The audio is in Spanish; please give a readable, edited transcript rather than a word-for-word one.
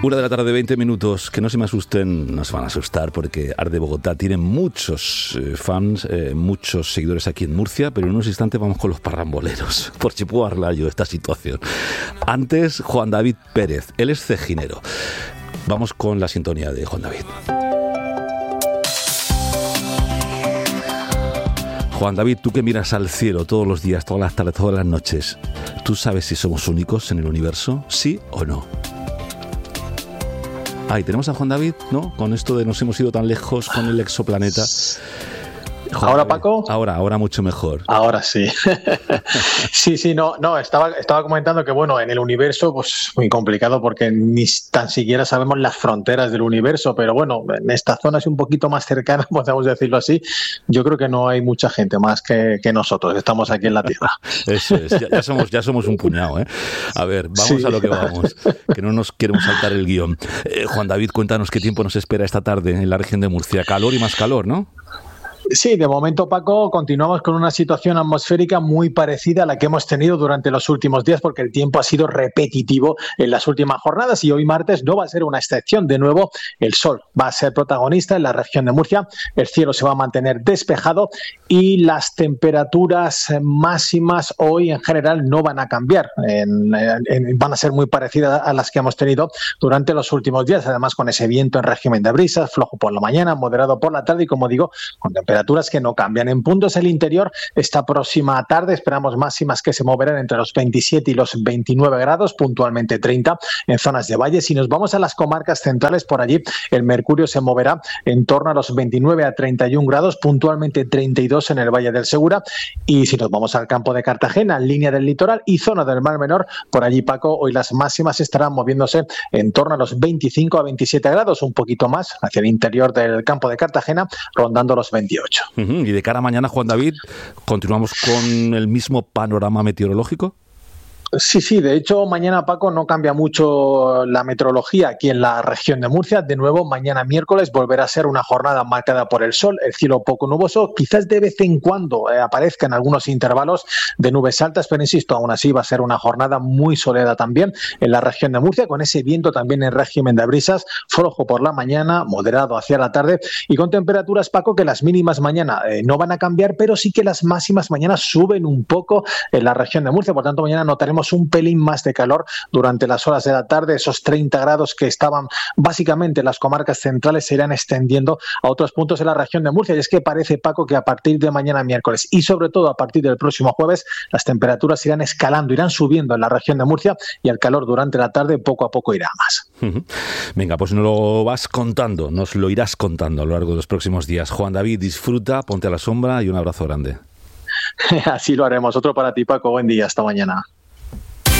1:20 p.m, que no se me asusten, no se van a asustar porque Arde Bogotá tiene muchos fans, muchos seguidores aquí en Murcia, pero en unos instantes vamos con los parramboleros, por si puedo arreglar yo esta situación. Antes, Juan David Pérez, él es cejinero. Vamos con la sintonía de Juan David. Juan David, tú que miras al cielo todos los días, todas las tardes, todas las noches, ¿tú sabes si somos únicos en el universo? ¿Sí o no? Ahí tenemos a Juan David, ¿no? Con esto de nos hemos ido tan lejos con el exoplaneta. Juan ¿Ahora, David, Paco? Ahora mucho mejor. Ahora sí. Sí, no, estaba comentando que, bueno, en el universo, pues muy complicado porque ni tan siquiera sabemos las fronteras del universo, pero bueno, en esta zona es un poquito más cercana, podemos decirlo así. Yo creo que no hay mucha gente más que nosotros, estamos aquí en la Tierra. Eso es, ya somos un puñado, ¿eh? A ver, vamos a lo que vamos, que no nos queremos saltar el guión. Juan David, cuéntanos qué tiempo nos espera esta tarde en la región de Murcia. Calor y más calor, ¿no? Sí, de momento, Paco, continuamos con una situación atmosférica muy parecida a la que hemos tenido durante los últimos días porque el tiempo ha sido repetitivo en las últimas jornadas y hoy martes no va a ser una excepción. De nuevo, el sol va a ser protagonista en la región de Murcia, el cielo se va a mantener despejado y las temperaturas máximas hoy en general no van a cambiar, van a ser muy parecidas a las que hemos tenido durante los últimos días, además con ese viento en régimen de brisas, flojo por la mañana, moderado por la tarde y, como digo, con temperaturas que no cambian. En puntos del interior, esta próxima tarde esperamos máximas que se moverán entre los 27 y los 29 grados, puntualmente 30 en zonas de valle. Si nos vamos a las comarcas centrales, por allí el mercurio se moverá en torno a los 29 a 31 grados, puntualmente 32 en el Valle del Segura. Y si nos vamos al campo de Cartagena, línea del litoral y zona del Mar Menor, por allí, Paco, hoy las máximas estarán moviéndose en torno a los 25 a 27 grados, un poquito más hacia el interior del campo de Cartagena, rondando los 28. Y de cara a mañana, Juan David, ¿continuamos con el mismo panorama meteorológico? Sí, de hecho mañana, Paco, no cambia mucho la meteorología aquí en la región de Murcia. De nuevo, mañana miércoles volverá a ser una jornada marcada por el sol, el cielo poco nuboso, quizás de vez en cuando aparezcan algunos intervalos de nubes altas, pero insisto, aún así va a ser una jornada muy soleada también en la región de Murcia, con ese viento también en régimen de brisas, flojo por la mañana, moderado hacia la tarde y con temperaturas, Paco, que las mínimas mañana no van a cambiar, pero sí que las máximas mañana suben un poco en la región de Murcia, por tanto mañana notaremos un pelín más de calor durante las horas de la tarde. Esos 30 grados que estaban básicamente en las comarcas centrales se irán extendiendo a otros puntos de la región de Murcia. Y es que parece, Paco, que a partir de mañana miércoles y sobre todo a partir del próximo jueves las temperaturas irán escalando, irán subiendo en la región de Murcia y el calor durante la tarde poco a poco irá a más. Venga, pues nos lo vas contando, nos lo irás contando a lo largo de los próximos días. Juan David, disfruta, ponte a la sombra y un abrazo grande. Así lo haremos. Otro para ti, Paco. Buen día. Hasta mañana.